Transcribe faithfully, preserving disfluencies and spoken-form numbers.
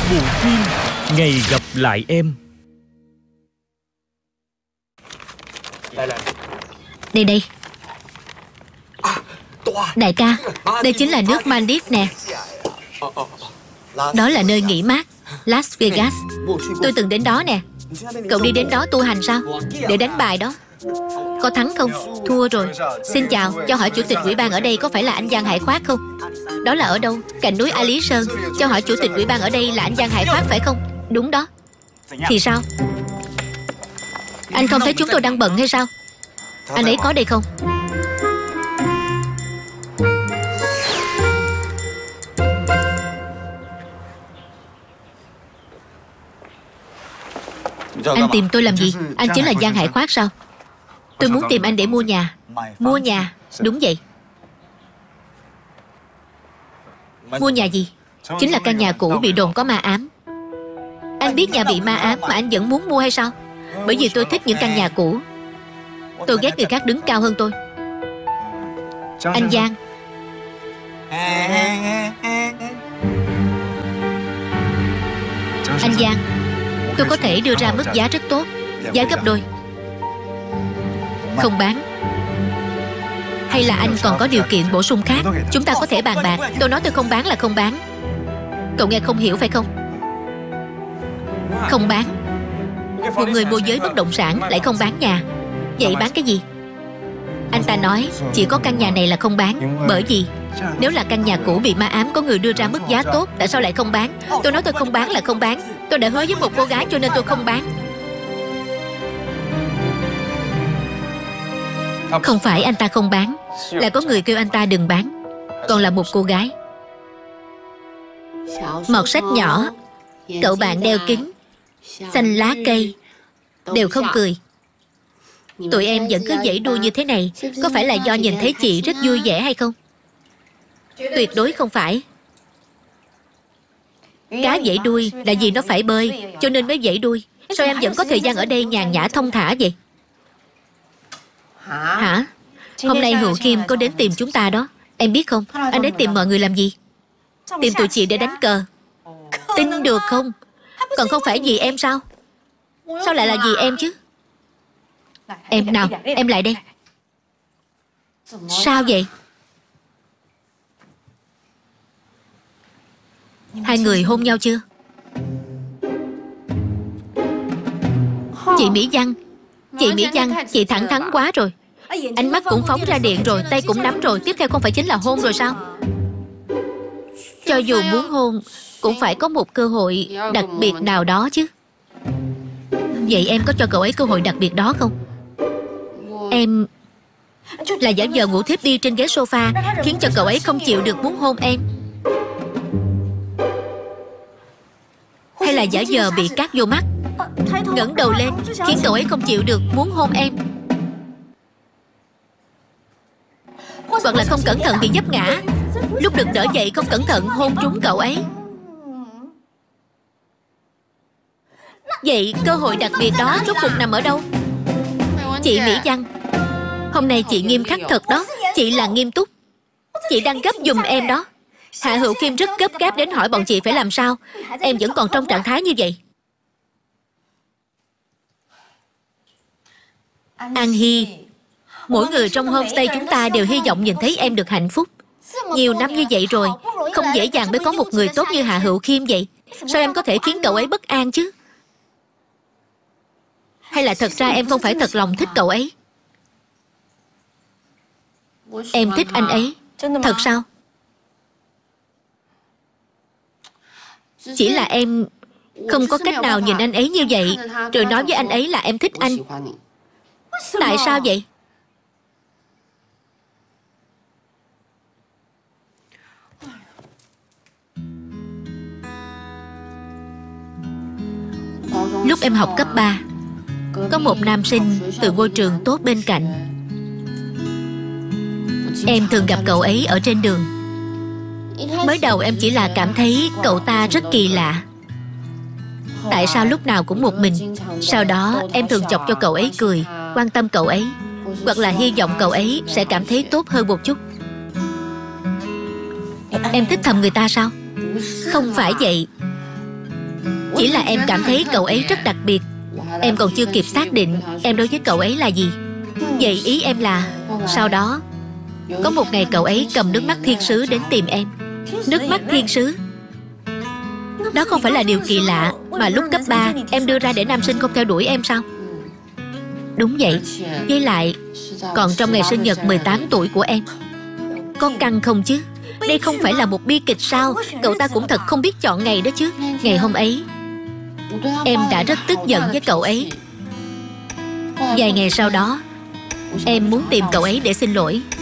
Bộ phim Ngày gặp lại em. Đây đây. Đại ca, đây chính là nước Maldives nè. Đó là nơi nghỉ mát Las Vegas. Tôi từng đến đó nè. Cậu đi đến đó tu hành sao? Để đánh bài đó. Có thắng không? Thua rồi. Xin chào, cho hỏi chủ tịch ủy ban ở đây có phải là anh Giang Hải Khoát không? Đó là ở đâu? Cạnh núi A Lý Sơn. Cho hỏi chủ tịch ủy ban ở đây là anh Giang Hải Khoát phải không? Đúng đó. Thì sao? Anh không thấy chúng tôi đang bận hay sao? Anh ấy có đây không? Anh tìm tôi làm gì? Anh chính là Giang Hải Khoát sao? Tôi muốn tìm anh để mua nhà. Mua nhà? Đúng vậy. Mua nhà gì? Chính là căn nhà cũ bị đồn có ma ám. Anh biết nhà bị ma ám mà anh vẫn muốn mua hay sao? Bởi vì tôi thích những căn nhà cũ. Tôi ghét người khác đứng cao hơn tôi. Anh Giang. Anh Giang, tôi có thể đưa ra mức giá rất tốt. Giá gấp đôi. Không bán. Hay là anh còn có điều kiện bổ sung khác? Chúng ta có thể bàn bạc. Tôi nói tôi không bán là không bán. Cậu nghe không hiểu phải không? Không bán. Một người môi giới bất động sản lại không bán nhà. Vậy bán cái gì? Anh ta nói chỉ có căn nhà này là không bán. Bởi vì nếu là căn nhà cũ bị ma ám, có người đưa ra mức giá tốt, tại sao lại không bán? Tôi nói tôi không bán là không bán. Tôi đã hứa với một cô gái cho nên tôi không bán. Không phải anh ta không bán, là có người kêu anh ta đừng bán. Còn là một cô gái. Mọt sách nhỏ, cậu bạn đeo kính, xanh lá cây, đều không cười. Tụi em vẫn cứ dãy đua như thế này, có phải là do nhìn thấy chị rất vui vẻ hay không? Tuyệt đối không phải. Cá dãy đuôi là vì nó phải bơi, cho nên mới dãy đuôi. Sao em vẫn có thời gian ở đây nhàn nhã thông thả vậy? Hả? Hôm nay Hữu Kim có đến tìm chúng ta đó. Em biết không, anh đến tìm mọi người làm gì? Tìm tụi chị để đánh cờ. Tin được không? Còn không phải vì em sao? Sao lại là vì em chứ? Em nào, em lại đây. Sao vậy? Hai người hôn nhau chưa? Chị Mỹ Văn, Chị Mỹ Văn, chị thẳng thắn quá rồi. Ánh mắt cũng phóng ra điện rồi, tay cũng nắm rồi. Tiếp theo không phải chính là hôn rồi sao? Cho dù muốn hôn cũng phải có một cơ hội đặc biệt nào đó chứ. Vậy em có cho cậu ấy cơ hội đặc biệt đó không? Em là giả vờ ngủ thiếp đi trên ghế sofa, khiến cho cậu ấy không chịu được muốn hôn em. Hay là giả vờ bị cát vô mắt, ngẩng đầu lên, khiến cậu ấy không chịu được muốn hôn em. Hoặc là không cẩn thận bị vấp ngã, lúc được đỡ dậy không cẩn thận hôn trúng cậu ấy. Vậy cơ hội đặc biệt đó rốt cuộc nằm ở đâu? Chị Mỹ Văn, hôm nay chị nghiêm khắc thật đó. Chị là nghiêm túc. Chị đang gấp giùm em đó. Hạ Hữu Kim rất gấp gáp đến hỏi bọn chị phải làm sao. Em vẫn còn trong trạng thái như vậy. An Hy, mỗi người trong homestay chúng ta đều hy vọng nhìn thấy em được hạnh phúc. Nhiều năm như vậy rồi, không dễ dàng mới có một người tốt như Hạ Hữu Kim vậy. Sao em có thể khiến cậu ấy bất an chứ? Hay là thật ra em không phải thật lòng thích cậu ấy? Em thích anh ấy thật sao? Chỉ là em không có cách nào nhìn anh ấy như vậy rồi nói với anh ấy là em thích anh. Tại sao vậy? Lúc em học cấp ba, có một nam sinh từ ngôi trường tốt bên cạnh. Em thường gặp cậu ấy ở trên đường. Mới đầu em chỉ là cảm thấy cậu ta rất kỳ lạ. Tại sao lúc nào cũng một mình? Sau đó em thường chọc cho cậu ấy cười, quan tâm cậu ấy, hoặc là hy vọng cậu ấy sẽ cảm thấy tốt hơn một chút. Em thích thầm người ta sao? Không phải vậy. Chỉ là em cảm thấy cậu ấy rất đặc biệt. Em còn chưa kịp xác định em đối với cậu ấy là gì. Vậy ý em là sau đó có một ngày cậu ấy cầm nước mắt thiên sứ đến tìm em. Nước mắt thiên sứ? Đó không phải là điều kỳ lạ mà lúc cấp ba em đưa ra để nam sinh không theo đuổi em sao? Đúng vậy. Với lại còn trong ngày sinh nhật mười tám tuổi của em. Có căng không chứ? Đây không phải là một bi kịch sao? Cậu ta cũng thật không biết chọn ngày đó chứ. Ngày hôm ấy em đã rất tức giận với cậu ấy. Vài ngày sau đó em muốn tìm cậu ấy để xin lỗi.